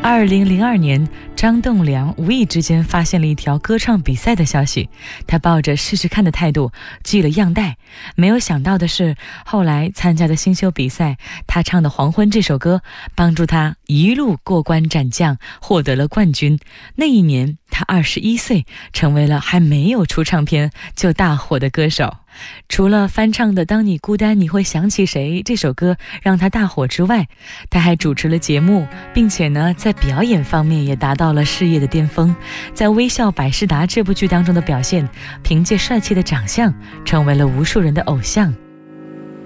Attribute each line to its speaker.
Speaker 1: 2002年，张栋梁无意之间发现了一条歌唱比赛的消息，他抱着试试看的态度寄了样带。没有想到的是，后来参加的新秀比赛，他唱的《黄昏》这首歌帮助他一路过关斩将，获得了冠军。那一年他21岁，成为了还没有出唱片就大火的歌手。除了翻唱的《当你孤单你会想起谁》这首歌让他大火之外，他还主持了节目，并且呢在表演方面也达到了事业的巅峰。在《微笑百事达》这部剧当中的表现，凭借帅气的长相成为了无数人的偶像。